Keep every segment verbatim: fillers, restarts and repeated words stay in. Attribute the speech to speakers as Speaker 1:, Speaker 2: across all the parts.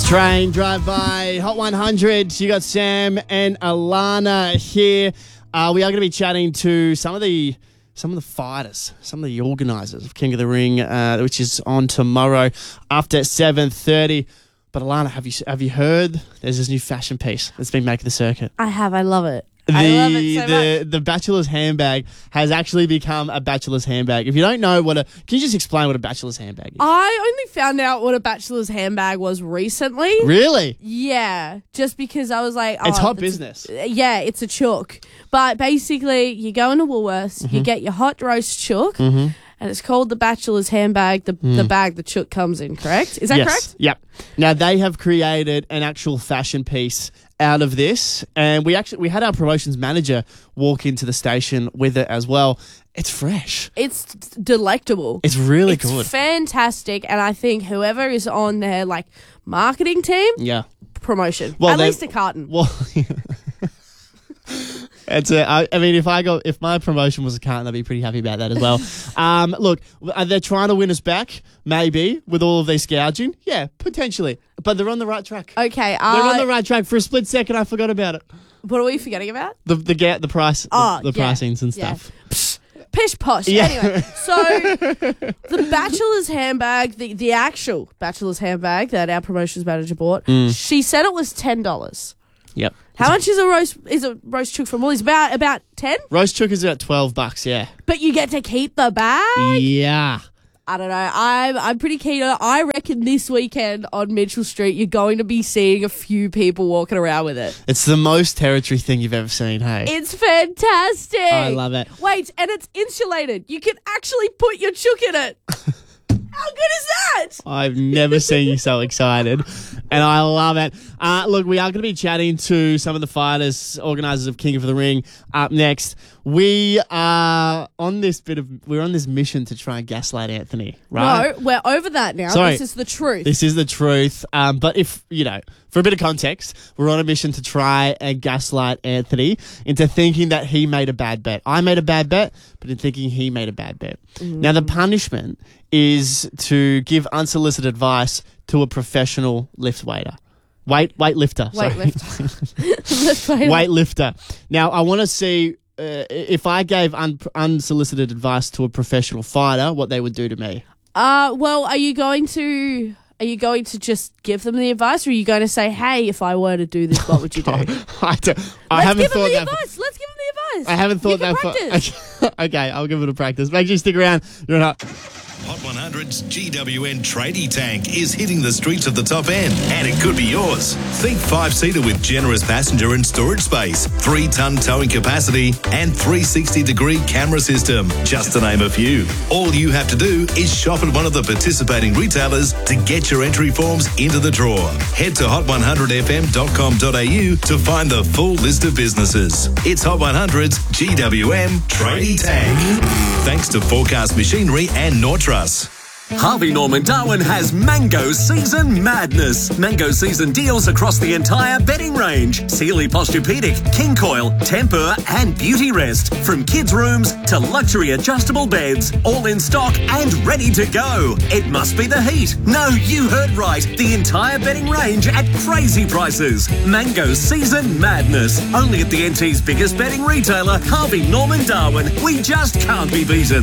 Speaker 1: Train drive by Hot one hundred. You got Sam and Alana here. Uh, we are going to be chatting to some of the some of the fighters, some of the organisers of King of the Ring, uh, which is on tomorrow after seven thirty. But Alana, have you have you heard? There's this new fashion piece that's been making the circuit.
Speaker 2: I have. I love it.
Speaker 1: The,
Speaker 2: I love it so
Speaker 1: the,
Speaker 2: much.
Speaker 1: the bachelor's handbag has actually become a bachelor's handbag. If you don't know what a... Can you just explain what a bachelor's handbag is?
Speaker 2: I only found out what a bachelor's handbag was recently.
Speaker 1: Really?
Speaker 2: Yeah, just because I was like... Oh,
Speaker 1: It's hot business.
Speaker 2: A, yeah, it's a chook. But basically, you go into Woolworths,
Speaker 1: Mm-hmm.
Speaker 2: you get your hot roast chook,
Speaker 1: Mm-hmm.
Speaker 2: and it's called the bachelor's handbag, the,
Speaker 1: Mm.
Speaker 2: the bag the chook comes in, correct? Is that
Speaker 1: yes.
Speaker 2: correct?
Speaker 1: Yep. Now, they have created an actual fashion piece out of this, and we actually we had our promotions manager walk into the station with it as well. It's fresh.
Speaker 2: It's delectable.
Speaker 1: It's really
Speaker 2: it's
Speaker 1: good.
Speaker 2: fantastic, and I think whoever is on their like marketing team,
Speaker 1: Yeah.
Speaker 2: promotion.
Speaker 1: Well,
Speaker 2: At
Speaker 1: they-
Speaker 2: least a carton.
Speaker 1: Well, it's a, I, I mean, if I got if my promotion was a carton, I'd be pretty happy about that as well. um, look, are they trying to win us back? Maybe with all of these gouging. Yeah, potentially. But they're on the right track.
Speaker 2: Okay,
Speaker 1: They're on
Speaker 2: uh,
Speaker 1: the right track. For a split second, I forgot about it.
Speaker 2: what are we forgetting about?
Speaker 1: The the ga- the price, the,
Speaker 2: Oh,
Speaker 1: the
Speaker 2: yeah.
Speaker 1: pricings and
Speaker 2: Yeah.
Speaker 1: stuff.
Speaker 2: Pish posh.
Speaker 1: Yeah.
Speaker 2: Anyway, so the bachelor's handbag, the, the actual bachelor's handbag that our promotions manager bought,
Speaker 1: Mm.
Speaker 2: she said it was ten dollars.
Speaker 1: Yep.
Speaker 2: How much is a roast? Is a roast chook from Woolies? About about ten.
Speaker 1: Roast chook is about twelve bucks. Yeah.
Speaker 2: But you get to keep the bag.
Speaker 1: Yeah.
Speaker 2: I don't know. I'm I'm pretty keen on it. I reckon this weekend on Mitchell Street, you're going to be seeing a few people walking around with it.
Speaker 1: It's the most territory thing you've ever seen. Hey.
Speaker 2: It's fantastic.
Speaker 1: I love it.
Speaker 2: Wait, and it's insulated. You can actually put your chook in it. How good is that?
Speaker 1: I've never seen you so excited, and I love it. Uh, look, we are going to be chatting to some of the fighters, organisers of King of the Ring, up next. We are on this bit of we're on this mission to try and gaslight Anthony, right?
Speaker 2: No, we're over that now.
Speaker 1: Sorry.
Speaker 2: This is the truth.
Speaker 1: This is the truth. Um, but if, you know, for a bit of context, we're on a mission to try and gaslight Anthony into thinking that he made a bad bet. I made a bad bet, but in thinking he made a bad bet.
Speaker 2: Mm.
Speaker 1: Now, the punishment is to give unsolicited advice to a professional lift waiter. Weight, weightlifter. sorry.
Speaker 2: Weightlifter. Lift weight.
Speaker 1: Weightlifter. Now, I want to see uh, if I gave un- unsolicited advice to a professional fighter, what they would do to me.
Speaker 2: Uh, well, are you going to... Are you going to just give them the advice, or are you going to say, hey, if I were to do this, what would you do?
Speaker 1: I, don't- I
Speaker 2: Let's
Speaker 1: haven't
Speaker 2: give them
Speaker 1: thought
Speaker 2: the
Speaker 1: that.
Speaker 2: advice. Let's give them the advice.
Speaker 1: I haven't thought
Speaker 2: you can
Speaker 1: that
Speaker 2: practice.
Speaker 1: far. Okay, I'll give it a practice. Make sure you stick around. You're not.
Speaker 3: Hot one hundred's G W N tradie tank is hitting the streets of the top end, and it could be yours. Think five-seater with generous passenger and storage space, three-ton towing capacity, and three sixty degree camera system, just to name a few. All you have to do is shop at one of the participating retailers to get your entry forms into the draw. Head to hot one hundred f m dot com dot a u to find the full list of businesses. It's Hot one hundred's G W M tradie tank. Thanks to Forecast Machinery and Nortrus.
Speaker 4: Harvey Norman Darwin has Mango Season Madness. Mango Season deals across the entire bedding range. Sealy Posturepedic, King Coil, Temper and Beauty Rest. From kids' rooms to luxury adjustable beds. All in stock and ready to go. It must be the heat. No, you heard right. The entire bedding range at crazy prices. Mango Season Madness. Only at the N T's biggest bedding retailer, Harvey Norman Darwin. We just can't be beaten.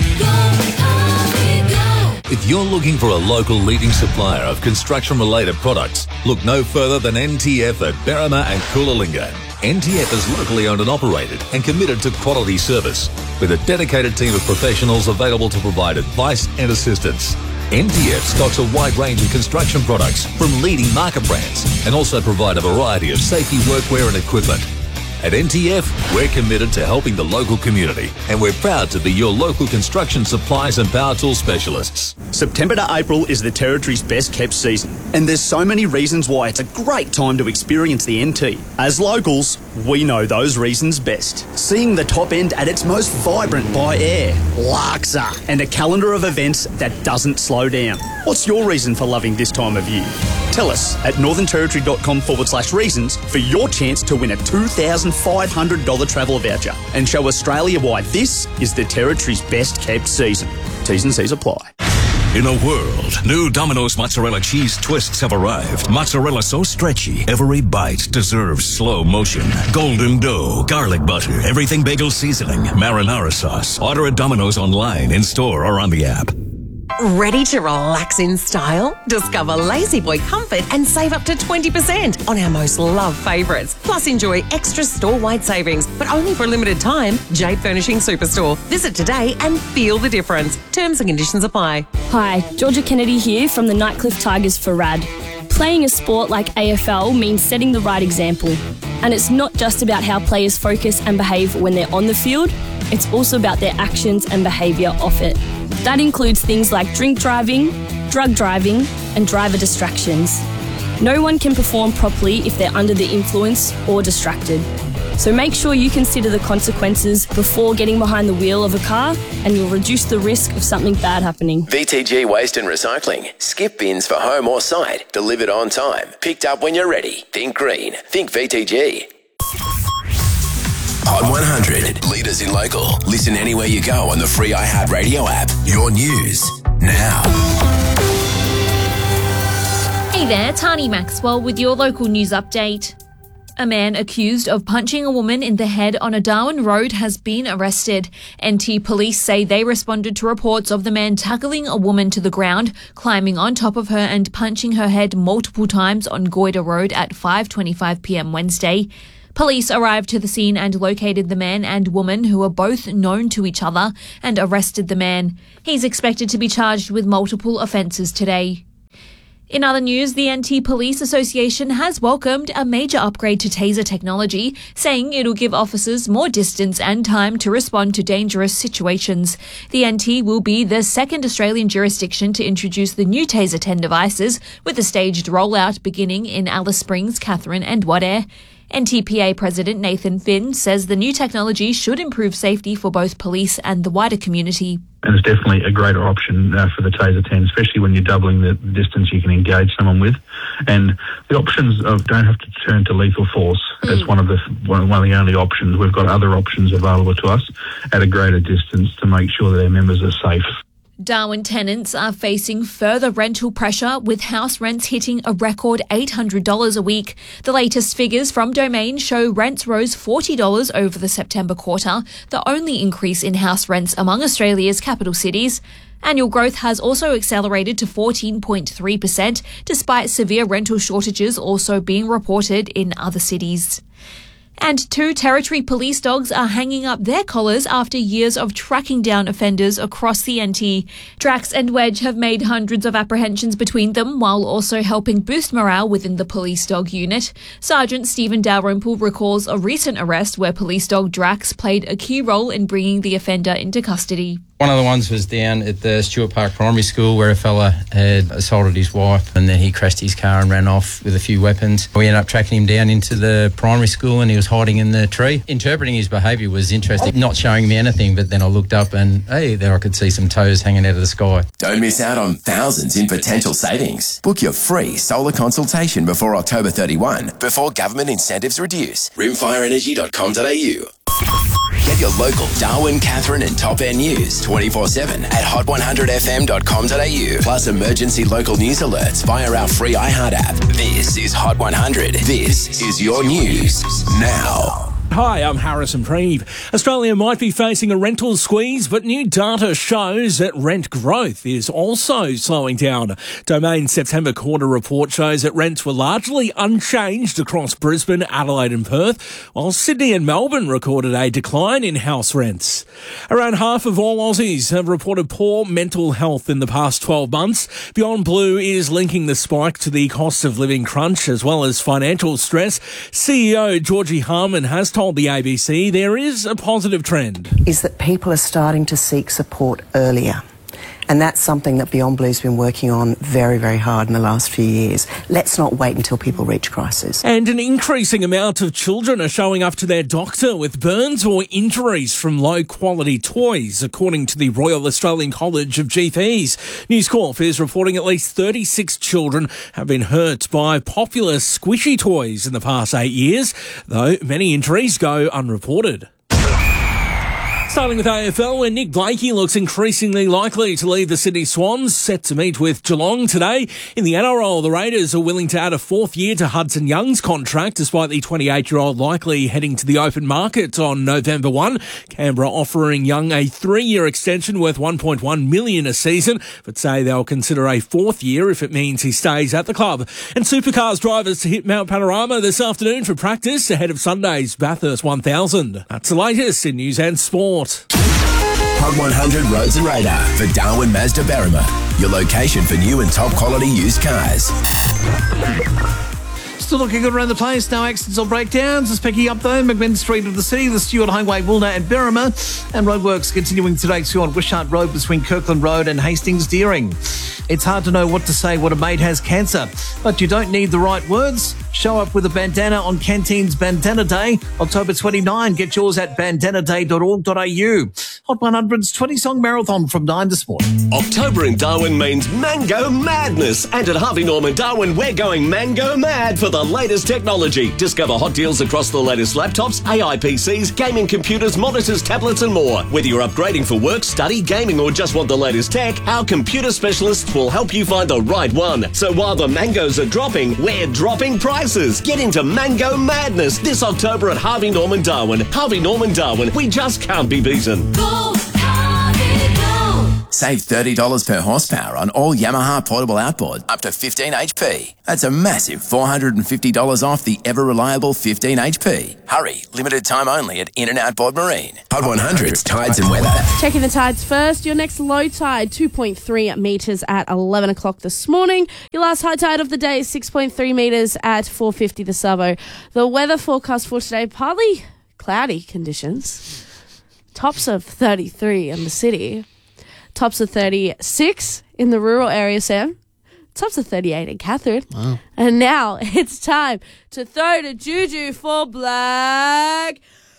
Speaker 5: If you're looking for a local leading supplier of construction-related products, look no further than N T F at Berrima and Coolalingga. N T F is locally owned and operated and committed to quality service, with a dedicated team of professionals available to provide advice and assistance. N T F stocks a wide range of construction products from leading market brands and also provide a variety of safety workwear and equipment. At N T F, we're committed to helping the local community, and we're proud to be your local construction supplies and power tool specialists.
Speaker 6: September to April is the Territory's best kept season, and there's so many reasons why it's a great time to experience the N T. As locals, we know those reasons best. Seeing the top end at its most vibrant by air, Larksa, and a calendar of events that doesn't slow down. What's your reason for loving this time of year? Tell us at northernterritory.com forward slash reasons for your chance to win a two thousand five hundred dollars travel voucher and show Australia why this is the Territory's best kept season. T's and C's apply.
Speaker 3: In a world, new Domino's mozzarella cheese twists have arrived. Mozzarella so stretchy, every bite deserves slow motion. Golden dough, garlic butter, everything bagel seasoning, marinara sauce. Order at Domino's online, in store, or on the app.
Speaker 7: Ready to relax in style? Discover Lazy Boy Comfort and save up to twenty percent on our most loved favourites. Plus enjoy extra store-wide savings, but only for a limited time. Jade Furnishing Superstore. Visit today and feel the difference. Terms and conditions apply.
Speaker 8: Hi, Georgia Kennedy here from the Nightcliff Tigers for R A D. Playing a sport like A F L means setting the right example. And it's not just about how players focus and behave when they're on the field, it's also about their actions and behaviour off it. That includes things like drink driving, drug driving, and driver distractions. No one can perform properly if they're under the influence or distracted. So make sure you consider the consequences before getting behind the wheel of a car, and you'll reduce the risk of something bad happening.
Speaker 9: V T G Waste and Recycling. Skip bins for home or site. Delivered on time. Picked up when you're ready. Think green. Think V T G. Hot one hundred. Leaders in local. Listen anywhere you go on the free iHeartRadio app. Your news now.
Speaker 10: Hey there, Tani Maxwell with your local news update. A man accused of punching a woman in the head on a Darwin road has been arrested. N T police say they responded to reports of the man tackling a woman to the ground, climbing on top of her and punching her head multiple times on Goyder Road at five twenty-five p m Wednesday. Police arrived to the scene and located the man and woman, who are both known to each other, and arrested the man. He's expected to be charged with multiple offences today. In other news, the N T Police Association has welcomed a major upgrade to taser technology, saying it'll give officers more distance and time to respond to dangerous situations. The N T will be the second Australian jurisdiction to introduce the new Taser ten devices, with a staged rollout beginning in Alice Springs, Katherine and Wadair. N T P A President Nathan Finn says the new technology should improve safety for both police and the wider community.
Speaker 11: And it's definitely a greater option uh, for the Taser ten, especially when you're doubling the distance you can engage someone with. And the options of don't have to turn to lethal force mm. as one of the one, one of the only options. We've got other options available to us at a greater distance to make sure that our members are safe.
Speaker 10: Darwin tenants are facing further rental pressure, with house rents hitting a record eight hundred dollars a week. The latest figures from Domain show rents rose forty dollars over the September quarter, the only increase in house rents among Australia's capital cities. Annual growth has also accelerated to fourteen point three percent, despite severe rental shortages also being reported in other cities. And two Territory police dogs are hanging up their collars after years of tracking down offenders across the N T. Drax and Wedge have made hundreds of apprehensions between them, while also helping boost morale within the police dog unit. Sergeant Stephen Dalrymple recalls a recent arrest where police dog Drax played a key role in bringing the offender into custody.
Speaker 12: One of the ones was down at the Stuart Park Primary School, where a fella had assaulted his wife, and then he crashed his car and ran off with a few weapons. We ended up tracking him down into the primary school, and he was hiding in the tree. Interpreting his behaviour was interesting, not showing me anything, but then I looked up and, hey, there I could see some toes hanging out of the sky.
Speaker 9: Don't miss out on thousands in potential savings. Book your free solar consultation before October thirty-first, before government incentives reduce. rimfire energy dot com dot a u. Get your local Darwin, Katherine and Top End news twenty-four seven at hot one hundred f m dot com dot a u. Plus emergency local news alerts via our free iHeart app. This is Hot one hundred. This is your news now.
Speaker 13: Hi, I'm Harrison Preeve. Australia might be facing a rental squeeze, but new data shows that rent growth is also slowing down. Domain's September quarter report shows that rents were largely unchanged across Brisbane, Adelaide and Perth, while Sydney and Melbourne recorded a decline in house rents. Around half of all Aussies have reported poor mental health in the past twelve months. Beyond Blue is linking the spike to the cost of living crunch as well as financial stress. C E O Georgie Harman has told the A B C there is a positive trend.
Speaker 14: Is that people are starting to seek support earlier. And that's something that Beyond Blue's been working on very, very hard in the last few years. Let's not wait until people reach crisis.
Speaker 13: And an increasing amount of children are showing up to their doctor with burns or injuries from low-quality toys, according to the Royal Australian College of G Ps. News Corp is reporting at least thirty-six children have been hurt by popular squishy toys in the past eight years, though many injuries go unreported. Starting with A F L, where Nick Blakey looks increasingly likely to leave the Sydney Swans, set to meet with Geelong today. In the N R L, the Raiders are willing to add a fourth year to Hudson Young's contract, despite the twenty-eight-year-old likely heading to the open market on November first. Canberra offering Young a three-year extension worth one point one million dollars a season, but say they'll consider a fourth year if it means he stays at the club. And Supercars drivers to hit Mount Panorama this afternoon for practice ahead of Sunday's Bathurst one thousand. That's the latest in news and sport.
Speaker 9: Hot one hundred Roads and Radar for Darwin Mazda Berrima, your location for new and top quality used cars.
Speaker 15: Still looking good around the place. No accidents or breakdowns. It's picking up though. McMinn Street of the city, the Stewart Highway, Woolner and Berrima. And roadworks continuing today too on Wishart Road between Kirkland Road and Hastings Deering. It's hard to know what to say when a mate has cancer, but you don't need the right words. Show up with a bandana on Canteen's Bandana Day, October twenty-ninth. Get yours at bandana day dot org dot a u. Hot one hundred's twenty-song marathon from nine this morning.
Speaker 4: October in Darwin means Mango Madness. And at Harvey Norman Darwin, we're going Mango Mad for the latest technology. Discover hot deals across the latest laptops, A I P Cs, gaming computers, monitors, tablets and more. Whether you're upgrading for work, study, gaming or just want the latest tech, our computer specialists will help you find the right one. So while the mangoes are dropping, we're dropping prices. Get into Mango Madness this October at Harvey Norman Darwin. Harvey Norman Darwin, we just can't be beaten.
Speaker 9: Go, Harvey, go! Save thirty dollars per horsepower on all Yamaha portable outboard up to fifteen H P. That's a massive four hundred fifty dollars off the ever-reliable fifteen H P. Hurry, limited time only at In and Outboard Marine. Hot one hundred's tides and weather.
Speaker 2: Checking the tides first. Your next low tide, two point three metres at eleven o'clock this morning. Your last high tide of the day is six point three metres at four fifty the Savo. The weather forecast for today, partly cloudy conditions. Tops of thirty-three in the city. Tops of thirty-six in the rural area, Sam. Tops of thirty-eight in Catherine.
Speaker 1: Wow.
Speaker 2: And now it's time to throw to Juju for Black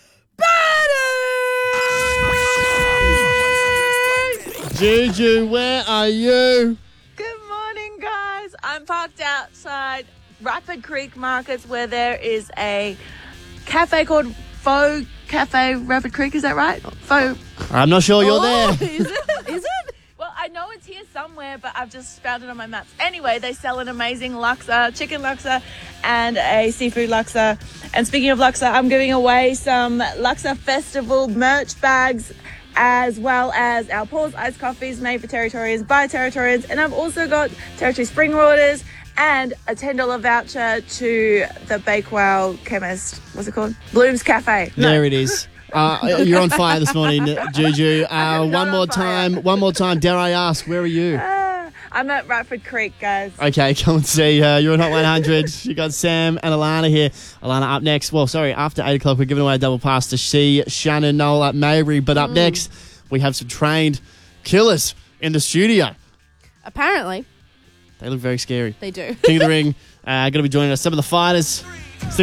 Speaker 2: Betty!
Speaker 1: Juju, where are you?
Speaker 16: Good morning, guys. I'm parked outside Rapid Creek Markets where there is a cafe called Faux Cafe Rapid Creek. Is that right? Faux.
Speaker 1: I'm not sure you're
Speaker 16: Oh,
Speaker 1: there.
Speaker 16: Is it? Is it? Well, I know it's here somewhere, but I've just found it on my maps. Anyway, they sell an amazing laksa, chicken laksa, and a seafood laksa. And speaking of laksa, I'm giving away some Laksa Festival merch bags, as well as our Paul's Iced Coffees made for Territorians by Territorians. And I've also got Territory Spring Waters and a ten dollars voucher to the Bakewell Chemist. What's it called? Bloom's Cafe. No.
Speaker 1: There it is. Uh, you're on fire this morning, Juju. Uh, one more time, one more time. Dare I ask, where are you?
Speaker 16: Uh, I'm at Rapid Creek, guys.
Speaker 1: Okay, come and see. Uh, you're on Hot one hundred. You got Sam and Alana here. Alana up next. Well, sorry, after eight o'clock, we're giving away a double pass to see Shannon Noel at Maybury. But up
Speaker 2: Mm.
Speaker 1: next, we have some trained killers in the studio.
Speaker 2: Apparently,
Speaker 1: They look very scary.
Speaker 2: they do.
Speaker 1: King of the Ring, uh, going to be joining us. Some of the fighters.